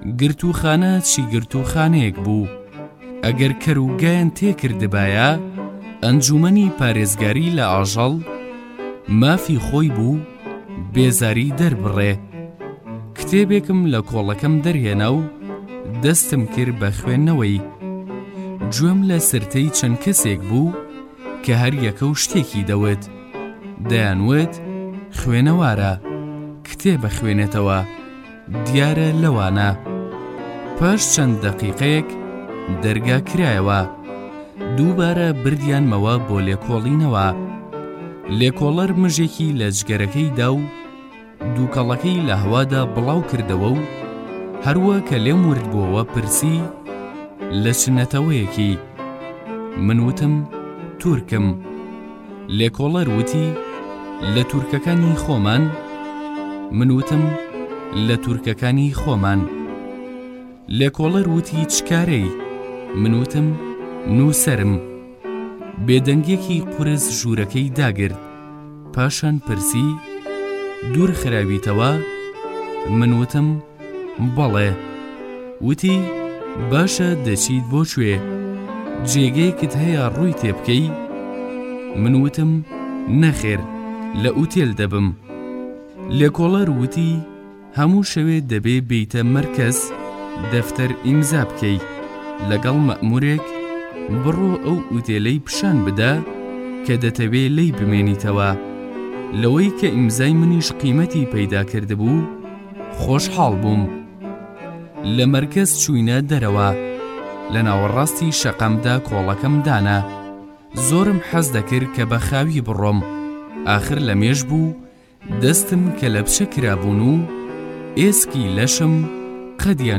گرتوخانە چی گرتوخانەیەک بوو. ئەگەر کەروگایان تێکردبایە ئەنجومەنی پارێزگاری لە ئاژەڵ مافی خۆی بوو بێزاری دەربڕێ. کتێبێکم لە کۆڵەکەم دەرهێنا و دەستم کرد بە خوێندنەوەی. گوێم لە سرتەی چەند کەسێک بوو کە هەر یەکە و شتێکی دەوت. دەیانوت خوێنەوارە، کتێبە خوێنێتەوە، دیارە لەوانە. پاش چەند دەقیقەیەک دەرگا کرایەوە. دووبارە بردیانمەوە بۆ لێکۆڵینەوە. لێکۆڵەر مژێکی لە جگەرەکەی دا و دووکەڵەکەی لە هەوادا بڵاو کردەوە و هەروە کە لێم ورد بووەوە پرسی لە چنەتەوەیەکی. من وتم تورکم. لێکۆڵەر وتی لە تورکەکانی خۆمان. من وتم لە تورکەکانی خۆمان. لێکۆڵەر وتی چکارەی؟ من وتم نووسەرم. بێدەنگێکی قورس ژوورەکەی داگرت. پاشان پرسی دوور خراویتەوە؟ من وتم بەڵێ. وتی باشە دەچیت بۆ کوێ؟ جێگەیەکت هەیە ڕووی تێبکەی؟ من وتم نەخێر، لە ئوتێل دەبم. لێکۆڵەر وتی هەموو شەوێ دەبێ بیتە مەرکەز دەفتەر ئیمزا بکەی. لەگەڵ مەئمورێک بڕۆ ئەو ئوتێلەی پیشان بدە کە دەتەوێ لێی بمێنیتەوە. لەوەی کە ئیمزای منیش قیمەتی پەیدا کردبوو خۆشحاڵ بووم. لە مەرکەز چووینە دەرەوە. لە ناوەڕاستی شەقەمدا کۆڵەکەم دانا. زۆرم حەز دەکرد کە بە خاوی بڕۆم. ئاخر لە مێژ بوو دەستم کە لە بچە کرابوون و ئێسکی لەشم قەدیان